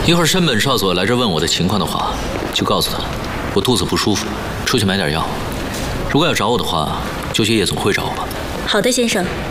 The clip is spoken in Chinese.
一会儿山本少佐来这问我的情况的话，就告诉他我肚子不舒服，出去买点药。如果要找我的话，就去夜总会找我吧。 好的，先生。